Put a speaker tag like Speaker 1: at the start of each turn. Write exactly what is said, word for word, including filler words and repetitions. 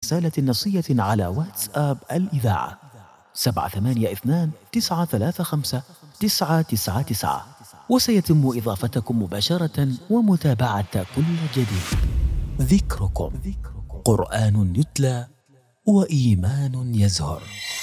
Speaker 1: رسالة نصية على واتساب الإذاعة سبعة ثمانية اثنان تسعة ثلاثة خمسة تسعة تسعة تسعة، وسيتم إضافتكم مباشرة ومتابعة كل جديد. ذكركم، قرآن يتلى وإيمان يزهر.